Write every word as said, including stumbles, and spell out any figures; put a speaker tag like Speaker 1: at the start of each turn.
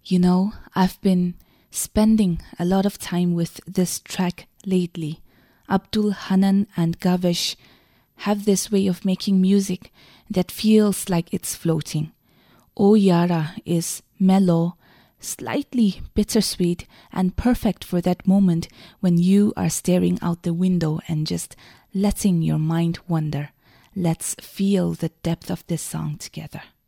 Speaker 1: You know, I've been spending a lot of time with this track lately. Abdul Hanan and Gavish have this way of making music that feels like it's floating. O Yara is mellow, slightly bittersweet, and perfect for that moment when you are staring out the window and just letting your mind wander. Let's feel the depth of this song together.